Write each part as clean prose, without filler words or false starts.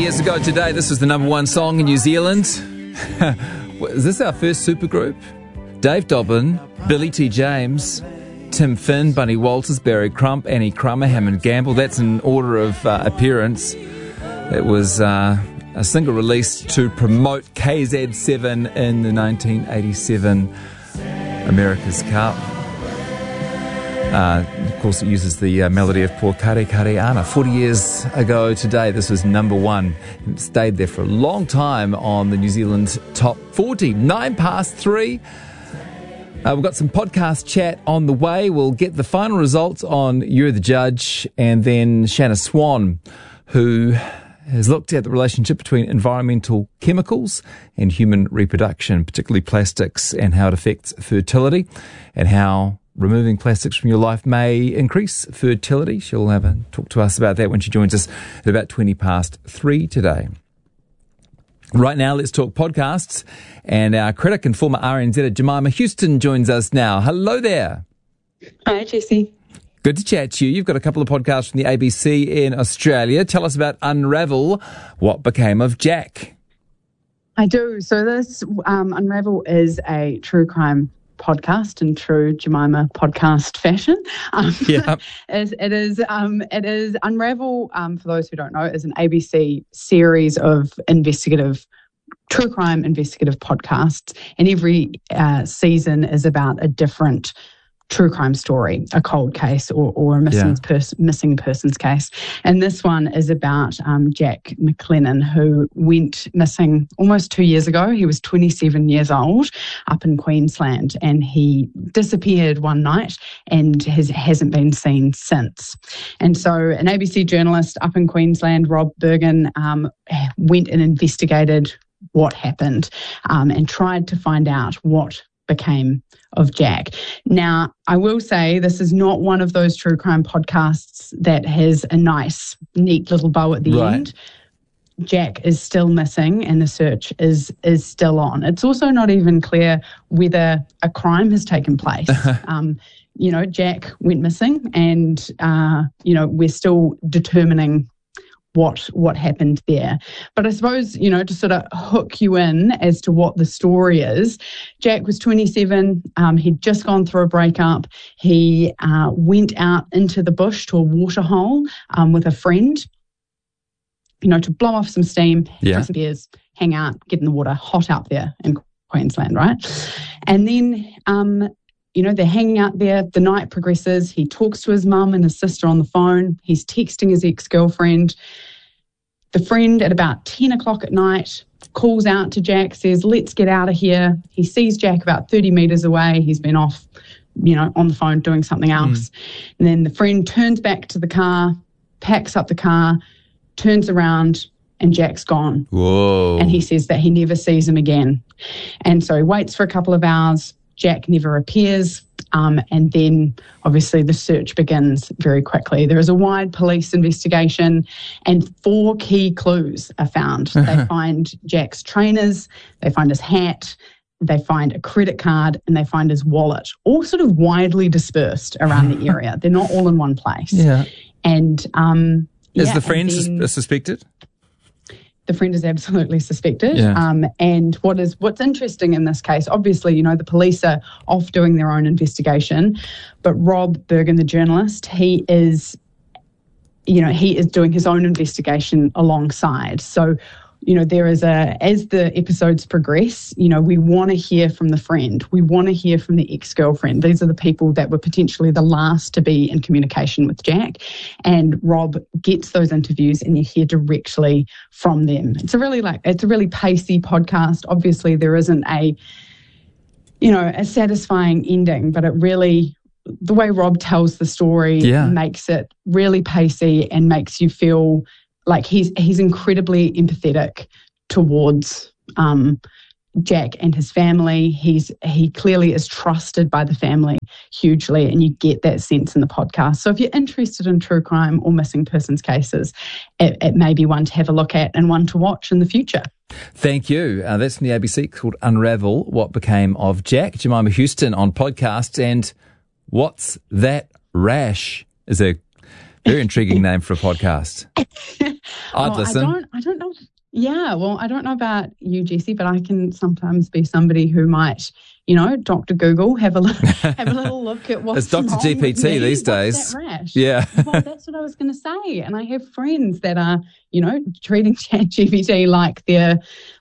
years ago today, this was the number one song in New Zealand. Is this our first supergroup? Dave Dobbin, Billy T. James, Tim Finn, Bunny Walters, Barry Crump, Annie Crummer, Hammond Gamble. That's in order of appearance. It was a single released to promote KZ7 in the 1987 America's Cup. Of course, it uses the melody of Por Kare Kare Ana. 40 years ago today, this was number one. It stayed there for a long time on the New Zealand Top 40. 3:09. We've got some podcast chat on the way. We'll get the final results on You're the Judge, and then Shanna Swan, who has looked at the relationship between environmental chemicals and human reproduction, particularly plastics, and how it affects fertility, and how removing plastics from your life may increase fertility. She'll have a talk to us about that when she joins us at about 3:20 today. Right now, let's talk podcasts. And our critic and former RNZ Jemima Houston joins us now. Hello there. Hi, Jesse. Good to chat to you. You've got a couple of podcasts from the ABC in Australia. Tell us about Unravel, What Became of Jack. I do. So this Unravel is a true crime podcast in true Jemima podcast fashion. It is Unravel, for those who don't know, is an ABC series of true crime investigative podcasts, and every season is about a different true crime story, a cold case or a missing persons case. And this one is about Jack McLennan, who went missing almost 2 years ago. He was 27 years old up in Queensland, and he disappeared one night and hasn't been seen since. And so an ABC journalist up in Queensland, Rob Bergen, went and investigated what happened and tried to find out what became of Jack. Now, I will say this is not one of those true crime podcasts that has a nice, neat little bow at the end. Jack is still missing and the search is still on. It's also not even clear whether a crime has taken place. Jack went missing and, we're still determining what happened there. But I suppose, to sort of hook you in as to what the story is, Jack was 27. He'd just gone through a breakup. He went out into the bush to a waterhole with a friend, to blow off some steam, drink some beers, hang out, get in the water, hot out there in Queensland, right? And then they're hanging out there. The night progresses. He talks to his mum and his sister on the phone. He's texting his ex-girlfriend. The friend at about 10 o'clock at night calls out to Jack, says, let's get out of here. He sees Jack about 30 metres away. He's been off, on the phone doing something else. And then the friend turns back to the car, packs up the car, turns around, and Jack's gone. Whoa. And he says that he never sees him again. And so he waits for a couple of hours. Jack never appears, and then obviously the search begins very quickly. There is a wide police investigation, and 4 key clues are found. They find Jack's trainers, they find his hat, they find a credit card, and they find his wallet, all sort of widely dispersed around the area. They're not all in one place. Yeah. And is the friend suspected? The friend is absolutely suspected. Yeah. And what's interesting in this case, obviously, the police are off doing their own investigation, but Rob Bergen, the journalist, he is doing his own investigation alongside. So, there is as the episodes progress, we want to hear from the friend. We want to hear from the ex-girlfriend. These are the people that were potentially the last to be in communication with Jack. And Rob gets those interviews and you hear directly from them. It's a really pacey podcast. Obviously, there isn't a satisfying ending, but it really, the way Rob tells the story makes it really pacey and makes you feel like he's incredibly empathetic towards Jack and his family. He clearly is trusted by the family hugely, and you get that sense in the podcast. So if you're interested in true crime or missing persons cases, it may be one to have a look at and one to watch in the future. Thank you. That's from the ABC, called Unravel, What Became of Jack. Jemima Houston on podcasts. And What's That Rash is a very intriguing name for a podcast. I'd listen. I don't know. Yeah, well, I don't know about you, Jesse, but I can sometimes be somebody who might, Dr. Google, have a little look at what's It's Dr. wrong GPT with me. these days. What's that rash? Yeah. Well, that's what I was going to say. And I have friends that are, treating ChatGPT like their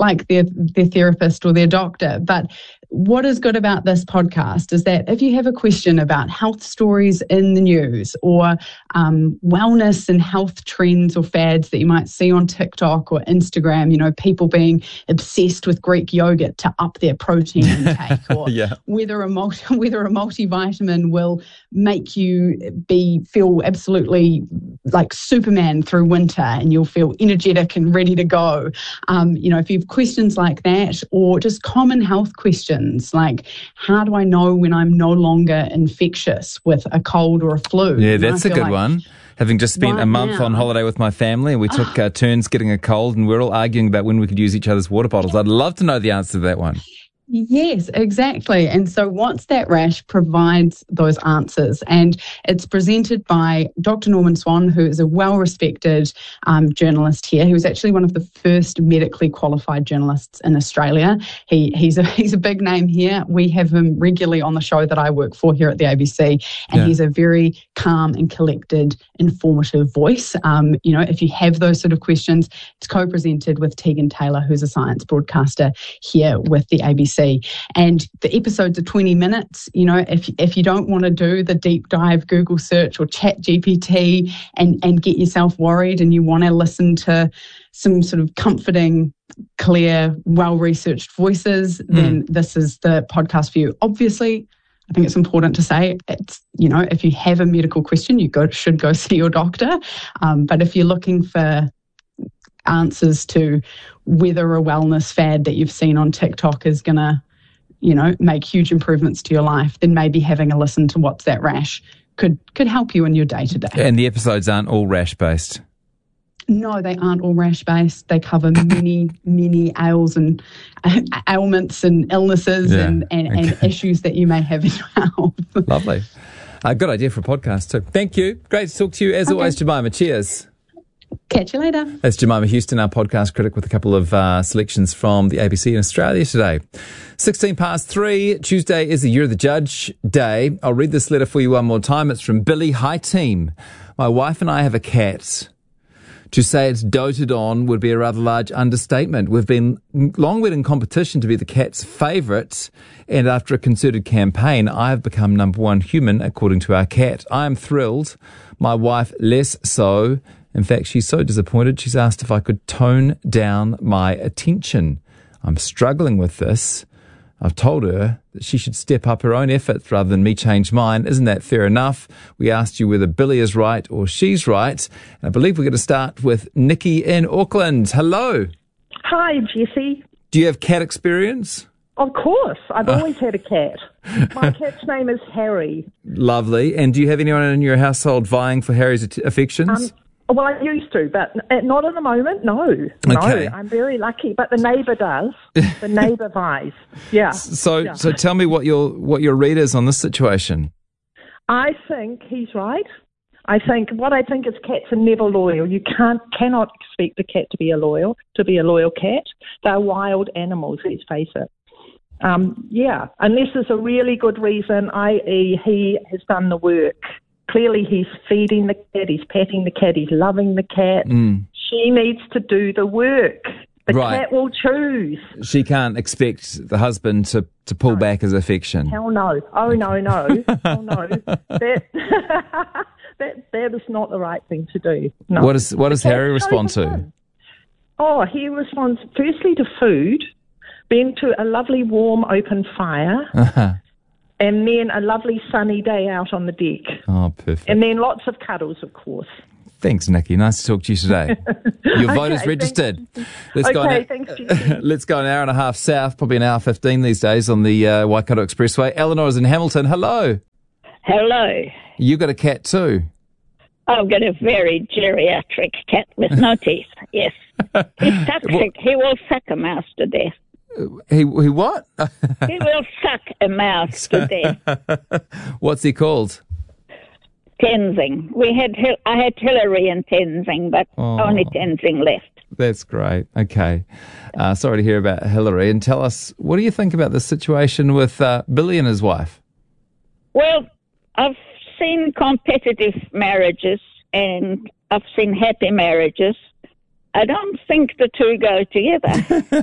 therapist or their doctor. But what is good about this podcast is that if you have a question about health stories in the news or wellness and health trends or fads that you might see on TikTok or Instagram, people being obsessed with Greek yogurt to up their protein intake, or whether a multivitamin will make you feel absolutely like Superman through winter and you'll feel energetic and ready to go. If you have questions like that, or just common health questions like, how do I know when I'm no longer infectious with a cold or a flu? Yeah, that's a good one. Having just spent a month on holiday with my family, and we took turns getting a cold, and we're all arguing about when we could use each other's water bottles. I'd love to know the answer to that one. Yes, exactly. And so What's That Rash provides those answers, and it's presented by Dr. Norman Swan, who is a well-respected journalist here. He was actually one of the first medically qualified journalists in Australia. He's a big name here. We have him regularly on the show that I work for here at the ABC, and he's a very calm and collected, informative voice. If you have those sort of questions, it's co-presented with Tegan Taylor, who's a science broadcaster here with the ABC. And the episodes are 20 minutes. If you don't want to do the deep dive Google search or Chat GPT and get yourself worried, and you want to listen to some sort of comforting, clear, well-researched voices, then this is the podcast for you. Obviously, I think it's important to say, if you have a medical question, you should go see your doctor. But if you're looking for answers to whether a wellness fad that you've seen on TikTok is going to, make huge improvements to your life, then maybe having a listen to What's That Rash could help you in your day-to-day. And the episodes aren't all rash-based? No, they aren't all rash-based. They cover many, many ailments and illnesses and issues that you may have in your health. Lovely. Good idea for a podcast too. Thank you. Great to talk to you as always, Jemima. Cheers. Catch you later. That's Jemima Houston, our podcast critic, with a couple of selections from the ABC in Australia today. 3:16, Tuesday is the Year of the Judge Day. I'll read this letter for you one more time. It's from Billy. Hi, team. My wife and I have a cat. To say it's doted on would be a rather large understatement. We've been long in competition to be the cat's favourite, and after a concerted campaign, I have become number one human, according to our cat. I am thrilled. My wife less so. In fact, she's so disappointed, she's asked if I could tone down my attention. I'm struggling with this. I've told her that she should step up her own efforts rather than me change mine. Isn't that fair enough? We asked you whether Billy is right or she's right. And I believe we're going to start with Nikki in Auckland. Hello. Hi, Jesse. Do you have cat experience? Of course. I've always had a cat. My cat's name is Harry. Lovely. And do you have anyone in your household vying for Harry's affections? Well, I used to, but not at the moment, no. Okay. No, I'm very lucky, but the neighbour does. The neighbour buys. Yeah. So tell me what your read is on this situation. I think he's right. I think is cats are never loyal. You cannot expect a cat to be a loyal cat. They're wild animals, let's face it. Unless there's a really good reason, i.e. he has done the work. Clearly, he's feeding the cat, he's petting the cat, he's loving the cat. She needs to do the work. The cat will choose. She can't expect the husband to pull back his affection. Hell no. Oh, no. Oh, no. That is not the right thing to do. No. What does Harry respond to? Oh, he responds firstly to food, then to a lovely warm open fire. Uh-huh. And then a lovely sunny day out on the deck. Oh, perfect. And then lots of cuddles, of course. Thanks, Nikki. Nice to talk to you today. Your vote is registered. Let's go an hour and a half south, probably an hour 15 these days on the Waikato Expressway. Eleanor is in Hamilton. Hello. Hello. You got a cat too? I've got a very geriatric cat with no teeth, yes. He will suck a mouse to death. He what? He will suck a mouse to death. What's he called? Tenzing. I had Hillary and Tenzing, but only Tenzing left. That's great. Okay. Sorry to hear about Hillary. And tell us, what do you think about the situation with Billy and his wife? Well, I've seen competitive marriages and I've seen happy marriages. I don't think the two go together.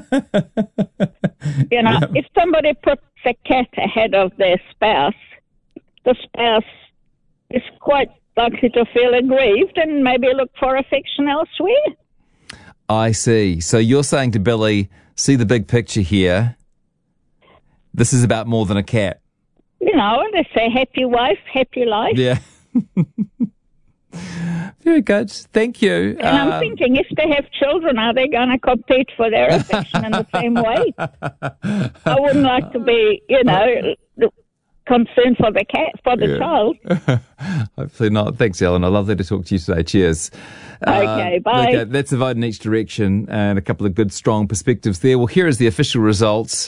If somebody puts a cat ahead of their spouse, the spouse is quite likely to feel aggrieved and maybe look for affection elsewhere. I see. So you're saying to Billy, see the big picture here. This is about more than a cat. They say happy wife, happy life. Yeah. Very good. Thank you. And I'm thinking, if they have children, are they going to compete for their affection in the same way? I wouldn't like to be, concerned for the cat, for the child. Hopefully not. Thanks, Eleanor. Lovely to talk to you today. Cheers. Okay, bye. Okay, that's a vote in each direction and a couple of good, strong perspectives there. Well, here is the official results.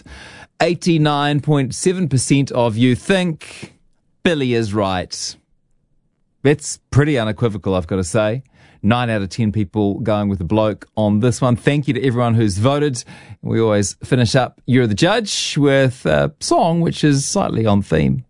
89.7% of you think Billy is right. That's pretty unequivocal, I've got to say. 9 out of 10 people going with the bloke on this one. Thank you to everyone who's voted. We always finish up You're the Judge with a song which is slightly on theme.